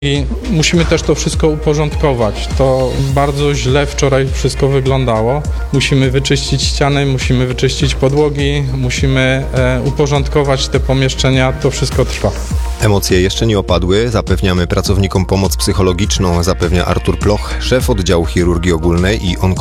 I musimy też to wszystko uporządkować. To bardzo źle wczoraj wszystko wyglądało. Musimy wyczyścić ściany, musimy wyczyścić podłogi, musimy uporządkować te pomieszczenia. To wszystko trwa. Emocje jeszcze nie opadły. Zapewniamy pracownikom pomoc psychologiczną, zapewnia Artur Ploch, szef oddziału chirurgii ogólnej i onkologii